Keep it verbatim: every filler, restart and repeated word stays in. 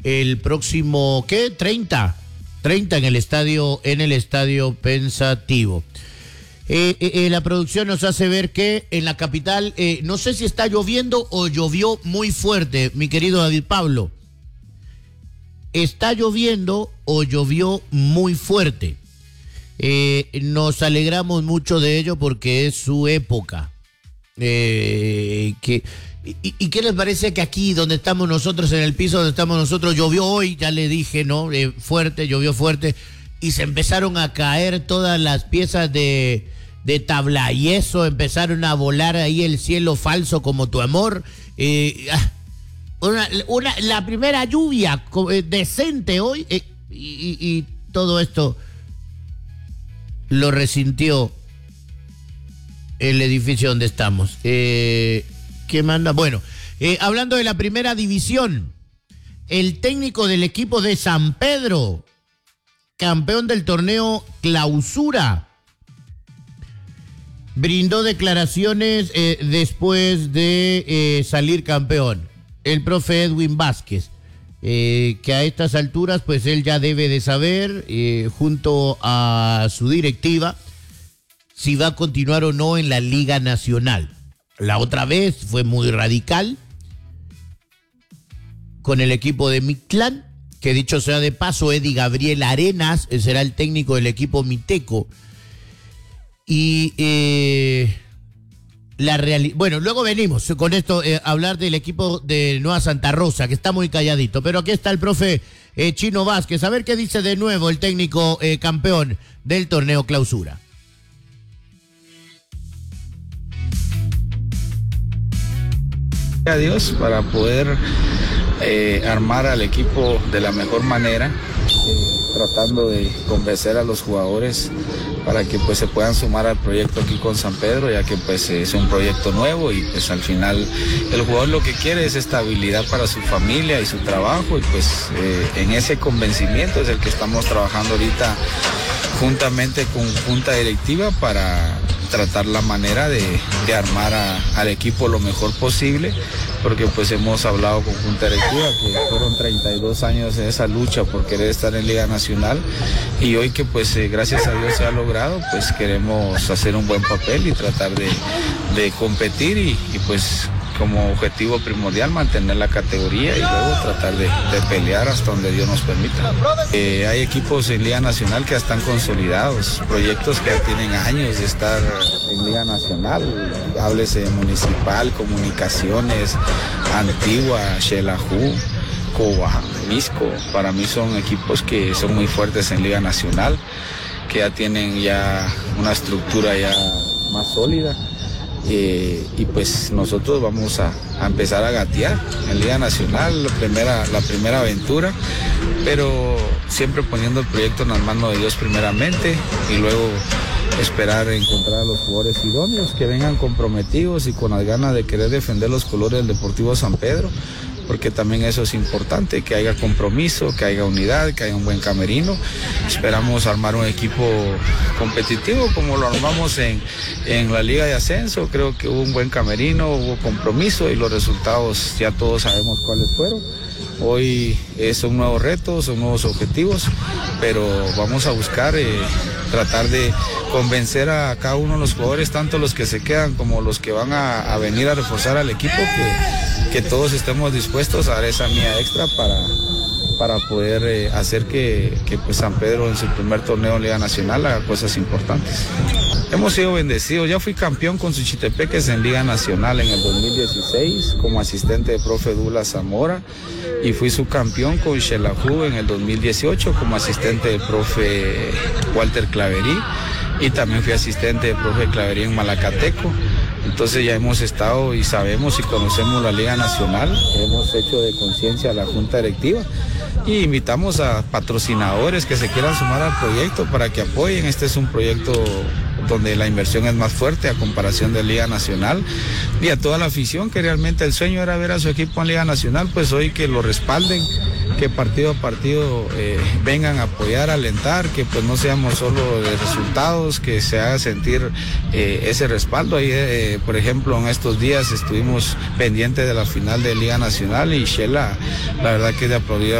el próximo, ¿qué? treinta, treinta en el estadio, en el estadio Pensativo. Eh, eh, la producción nos hace ver que en la capital, eh, no sé si está lloviendo o llovió muy fuerte, mi querido David Pablo. Está lloviendo o llovió muy fuerte. Eh, nos alegramos mucho de ello porque es su época. Eh, que, y, ¿Y qué les parece que aquí donde estamos nosotros, en el piso donde estamos nosotros, llovió hoy? Ya le dije, ¿no? Eh, fuerte, llovió fuerte. Y se empezaron a caer todas las piezas de... de tabla y eso, empezaron a volar ahí el cielo falso como tu amor. Eh, una, una, la primera lluvia eh, decente hoy eh, y, y todo esto lo resintió el edificio donde estamos. Eh, ¿Qué manda? Bueno, eh, hablando de la primera división, el técnico del equipo de San Pedro, campeón del torneo Clausura, brindó declaraciones eh, después de eh, salir campeón. El profe Edwin Vázquez, eh, que a estas alturas pues él ya debe de saber, eh, junto a su directiva, si va a continuar o no en la Liga Nacional. La otra vez fue muy radical con el equipo de Mictlán, que dicho sea de paso, Eddie Gabriel Arenas será el técnico del equipo miteco. Y eh, la realidad, bueno, luego venimos con esto eh, a hablar del equipo de Nueva Santa Rosa, que está muy calladito, pero aquí está el profe eh, Chino Vázquez, a ver qué dice de nuevo el técnico eh, campeón del torneo Clausura. A Dios para poder eh, armar al equipo de la mejor manera, eh, tratando de convencer a los jugadores para que pues se puedan sumar al proyecto aquí con San Pedro, ya que pues es un proyecto nuevo y pues al final el jugador lo que quiere es estabilidad para su familia y su trabajo, y pues eh, en ese convencimiento es el que estamos trabajando ahorita juntamente con junta directiva para tratar la manera de, de armar a, al equipo lo mejor posible, porque pues hemos hablado con junta directiva que fueron treinta y dos años en esa lucha por querer estar en Liga Nacional, y hoy que pues eh, gracias a Dios se ha logrado, pues queremos hacer un buen papel y tratar de, de competir y, y pues como objetivo primordial mantener la categoría y luego tratar de, de pelear hasta donde Dios nos permita. Eh, hay equipos en Liga Nacional que ya están consolidados, proyectos que ya tienen años de estar en Liga Nacional, háblese Municipal, Comunicaciones, Antigua, Xelajú, Coba, Misco. Para mí son equipos que son muy fuertes en Liga Nacional, que ya tienen ya una estructura ya más sólida. Eh, y pues nosotros vamos a, a empezar a gatear en Liga Nacional, la primera, la primera aventura, pero siempre poniendo el proyecto en las manos de Dios primeramente y luego esperar encontrar a los jugadores idóneos que vengan comprometidos y con las ganas de querer defender los colores del Deportivo San Pedro, porque también eso es importante, que haya compromiso, que haya unidad, que haya un buen camerino. Esperamos armar un equipo competitivo como lo armamos en, en la Liga de Ascenso. Creo que hubo un buen camerino, hubo compromiso y los resultados ya todos sabemos cuáles fueron. Hoy eh, son nuevos retos, son nuevos objetivos, pero vamos a buscar eh, tratar de convencer a cada uno de los jugadores, tanto los que se quedan como los que van a, a venir a reforzar al equipo, que, que todos estemos dispuestos a dar esa milla extra para, para poder eh, hacer que, que pues San Pedro en su primer torneo en Liga Nacional haga cosas importantes. Hemos sido bendecidos, ya fui campeón con Suchitepeques en Liga Nacional en el dos mil dieciséis como asistente de profe Dula Zamora, y fui subcampeón con Xelajú en el dos mil dieciocho como asistente del profe Walter Claverí, y también fui asistente del profe Claverí en Malacateco. Entonces ya hemos estado y sabemos y conocemos la Liga Nacional, hemos hecho de conciencia a la Junta Directiva y invitamos a patrocinadores que se quieran sumar al proyecto para que apoyen. Este es un proyecto donde la inversión es más fuerte a comparación de Liga Nacional, y a toda la afición que realmente el sueño era ver a su equipo en Liga Nacional, pues hoy que lo respalden, que partido a partido eh, vengan a apoyar, a alentar, que pues no seamos solo de resultados, que se haga sentir eh, ese respaldo. Ahí, eh, por ejemplo, en estos días estuvimos pendientes de la final de Liga Nacional y Shela, la verdad que de aplaudir